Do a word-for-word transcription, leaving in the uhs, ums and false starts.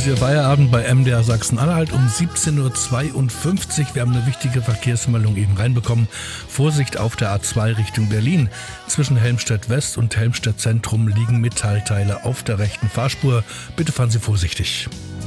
ist Ihr Feierabend bei M D R Sachsen-Anhalt um siebzehn Uhr zweiundfünfzig. Wir haben eine wichtige Verkehrsmeldung eben reinbekommen. Vorsicht auf der A zwei Richtung Berlin. Zwischen Helmstedt West und Helmstedt Zentrum liegen Metallteile auf der rechten Fahrspur. Bitte fahren Sie vorsichtig.